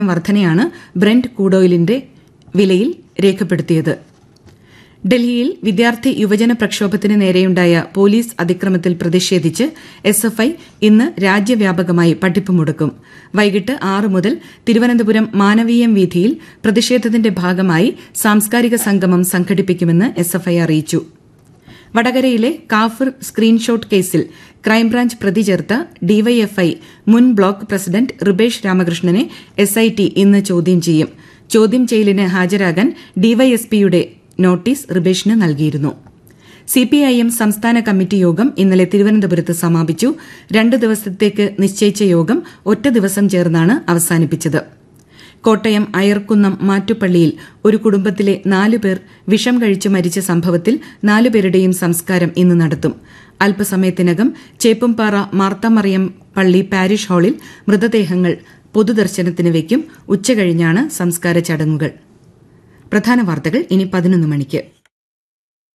വർധനയാണ് Brent crude ഓയിലിന്റെ വിലയിൽ രേഖപ്പെടുത്തിയത്. ഡൽഹിയിൽ വിദ്യാർത്ഥി യുവജന പ്രക്ഷോഭത്തിന് നേരെയുണ്ടായ പോലീസ് അതിക്രമത്തിൽ പ്രതിഷേധിച്ച് എസ്എഫ്ഐ ഇന്ന് രാജ്യവ്യാപകമായി പട്ടിപ്പ് മുടക്കും. വൈകിട്ട് 6 മുതൽ തിരുവനന്തപുരം മാനവീയം വീഥിയിൽ പ്രതിഷേധത്തിന്റെ ഭാഗമായി സാംസ്കാരിക സംഗമം സംഘടിപ്പിക്കുമെന്ന് എസ്എഫ്ഐ അറിയിച്ചു. വടകരയിലെ കാഫിർ സ്ക്രീൻഷോട്ട് കേസിൽ ക്രൈംബ്രാഞ്ച് പ്രതി ചേർത്ത ഡിവൈഎഫ്ഐ മുൻ ബ്ലോക്ക് പ്രസിഡന്റ് റിബേഷ് രാമകൃഷ്ണനെ എസ്ഐടി ഇന്ന് ചോദ്യം ചെയ്യും. ചോദ്യം ചെയ്യലിന് ഹാജരാകാൻ ഡിവൈഎസ്പിയുടെ നോട്ടീസ് റിബേഷിന് നൽകിയിരുന്നു. സിപിഐഎം സംസ്ഥാന കമ്മിറ്റി യോഗം ഇന്നലെ തിരുവനന്തപുരത്ത് സമാപിച്ചു. 2 ദിവസത്തേക്ക് നിശ്ചയിച്ച യോഗം ഒറ്റ ദിവസം ചേർന്നാണ് അവസാനിപ്പിച്ചത്. കോട്ടയം അയർക്കുന്നം മാറ്റുപള്ളിയിൽ ഒരു കുടുംബത്തിലെ 4 പേർ വിഷം കഴിച്ച് മരിച്ച സംഭവത്തിൽ 4 പേരുടെയും സംസ്കാരം ഇന്ന് നടത്തും. അല്പസമയത്തിനകം ചേപ്പുംപാറ മാർത്തമറിയം പള്ളി പാരിഷ് ഹാളിൽ മൃതദേഹങ്ങൾ പൊതുദർശനത്തിന് വയ്ക്കും. ഉച്ചകഴിഞ്ഞാണ് സംസ്കാര ചടങ്ങുകൾ. പ്രധാന വാർത്തകൾ ഇനി 11 മണിക്ക്.